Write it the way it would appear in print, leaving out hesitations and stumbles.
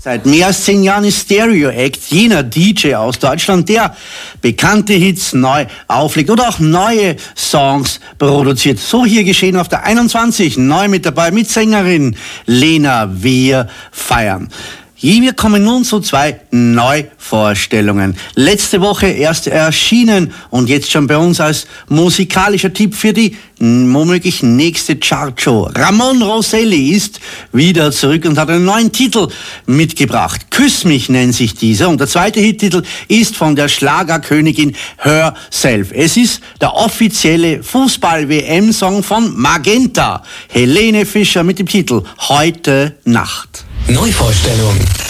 Seit mehr als 10 Jahren ist Stereo Act jener DJ aus Deutschland, der bekannte Hits neu auflegt oder auch neue Songs produziert. So hier geschehen auf der 21, neu mit dabei mit Sängerin Lena Wir feiern. Wir kommen nun zu 2 Neuvorstellungen. Letzte Woche erst erschienen und jetzt schon bei uns als musikalischer Tipp für die womöglich nächste Chartshow. Ramon Rosselli ist wieder zurück und hat einen neuen Titel mitgebracht. Küss mich nennt sich dieser und der zweite Hittitel ist von der Schlagerkönigin Herself. Es ist der offizielle Fußball-WM-Song von Magenta. Helene Fischer mit dem Titel Heute Nacht. Neuvorstellung.